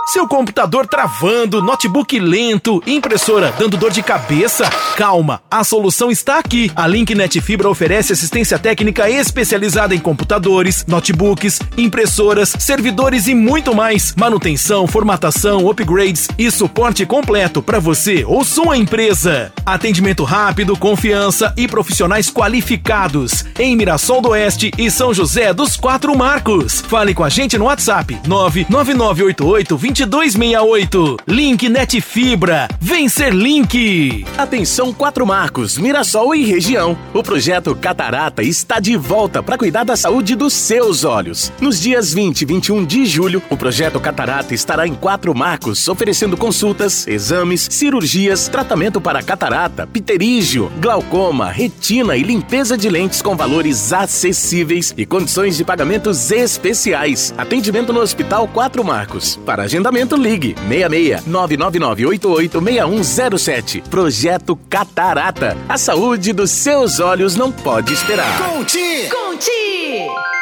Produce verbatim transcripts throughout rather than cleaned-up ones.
Seu computador travando, notebook lento, impressora dando dor de cabeça? Calma, a solução está aqui. A Link Net Fibra oferece assistência técnica especializada em computadores, notebooks, impressoras, servidores e muito mais. Manutenção, formatação, upgrades e suporte completo para você ou sua empresa. Atendimento rápido, confiança e profissionais qualificados em Mirassol do Oeste e São José dos Quatro Marcos. Fale com a gente no WhatsApp nove nove nove oito oito dois dois seis oito. Link Net Fibra. Vem ser Link. Atenção Quatro Marcos, Mirassol e região. O projeto Catarata está de volta para cuidar da saúde dos seus olhos. Nos dias vinte e vinte e um de julho, o projeto Catarata estará em Quatro Marcos, oferecendo consultas, exames, cirurgias, tratamento para catarata, pterígio, glaucoma, retina e limpeza de lentes com valores acessíveis e condições de pagamentos especiais. Atendimento no Hospital Quatro Marcos. Para agendamento, ligue seis seis nove nove nove oito oito seis um zero sete. Projeto Catarata. A saúde dos seus olhos não pode esperar. Conti! Conti!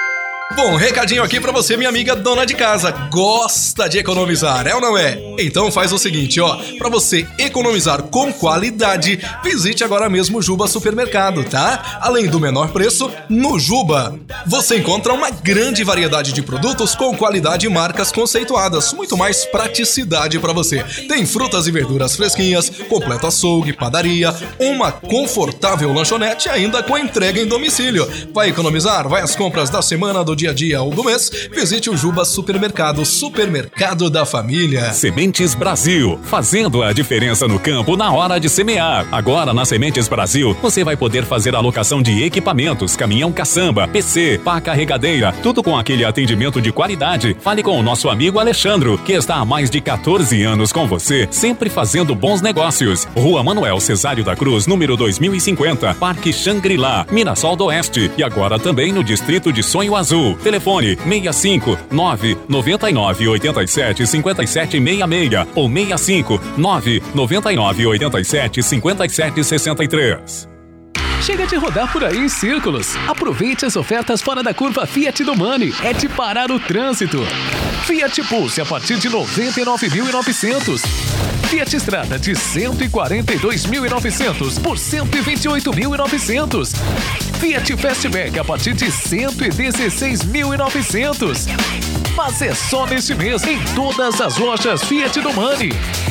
Bom, recadinho aqui pra você, minha amiga dona de casa. Gosta de economizar, é ou não é? Então faz o seguinte, ó. Pra você economizar com qualidade, visite agora mesmo o Juba Supermercado, tá? Além do menor preço, no Juba você encontra uma grande variedade de produtos com qualidade e marcas conceituadas. Muito mais praticidade pra você. Tem frutas e verduras fresquinhas, completo açougue, padaria, uma confortável lanchonete ainda com entrega em domicílio. Vai economizar? Vai às compras da semana, do dia a dia ou do mês? Visite o Juba Supermercado, supermercado da família. Sementes Brasil, fazendo a diferença no campo na hora de semear. Agora na Sementes Brasil, você vai poder fazer a alocação de equipamentos, caminhão caçamba, P C, pá carregadeira, tudo com aquele atendimento de qualidade. Fale com o nosso amigo Alexandro, que está há mais de quatorze anos com você, sempre fazendo bons negócios. Rua Manuel Cesário da Cruz, número dois mil e cinquenta, Parque Xangri-Lá, Mirassol do Oeste, e agora também no Distrito de Sonho Azul. Telefone seis cinco nove nove nove oito sete cinco sete seis seis ou seis cinco nove nove nove oito sete cinco sete seis três. Chega de rodar por aí em círculos. Aproveite as ofertas fora da curva Fiat do Money. É de parar o trânsito. Fiat Pulse a partir de noventa e nove mil e novecentos. Fiat Strada de cento e quarenta e dois mil e novecentos por cento e vinte e oito mil e novecentos. Fiat Fastback a partir de cento e dezesseis mil e novecentos. Mas é só neste mês em todas as lojas Fiat do Money.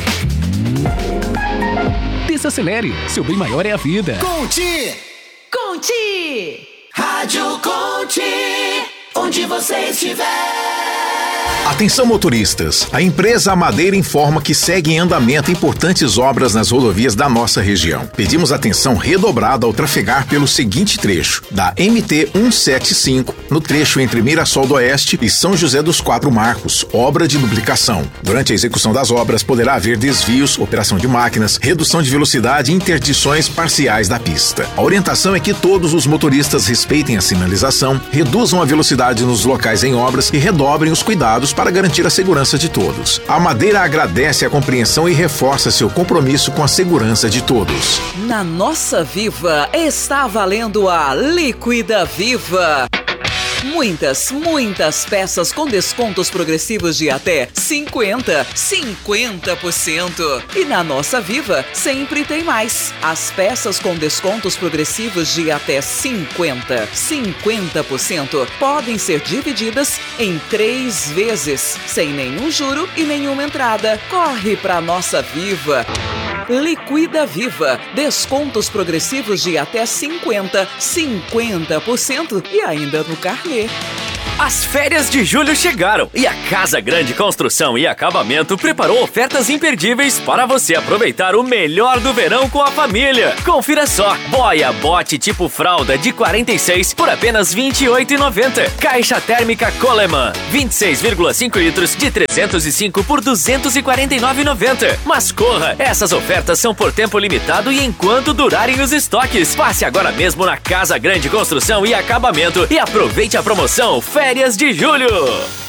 Desacelere, seu bem maior é a vida. Conti! Conti! Rádio Conti, onde você estiver. Atenção motoristas, a empresa Madeira informa que segue em andamento importantes obras nas rodovias da nossa região. Pedimos atenção redobrada ao trafegar pelo seguinte trecho, da M T cento e setenta e cinco, no trecho entre Mirassol do Oeste e São José dos Quatro Marcos, obra de duplicação. Durante a execução das obras poderá haver desvios, operação de máquinas, redução de velocidade e interdições parciais da pista. A orientação é que todos os motoristas respeitem a sinalização, reduzam a velocidade nos locais em obras e redobrem os cuidados para garantir a segurança de todos. A Madeira agradece a compreensão e reforça seu compromisso com a segurança de todos. Na nossa Viva está valendo a Liquida Viva. Muitas, muitas peças com descontos progressivos de até cinquenta, cinquenta por cento. E na nossa Viva sempre tem mais. As peças com descontos progressivos de até cinquenta, cinquenta por cento podem ser divididas em três vezes, sem nenhum juro e nenhuma entrada. Corre pra nossa Viva. Liquida Viva. Descontos progressivos de até cinquenta, cinquenta por cento e ainda no carnê. As férias de julho chegaram e a Casa Grande Construção e Acabamento preparou ofertas imperdíveis para você aproveitar o melhor do verão com a família. Confira só, boia bote tipo fralda de quarenta e seis por apenas vinte e oito reais e noventa centavos. Caixa térmica Coleman, vinte e seis vírgula cinco litros de trezentos e cinco por duzentos e quarenta e nove reais e noventa centavos. Mas corra, essas ofertas são por tempo limitado e enquanto durarem os estoques. Passe agora mesmo na Casa Grande Construção e Acabamento e aproveite a promoção Férias de Julho.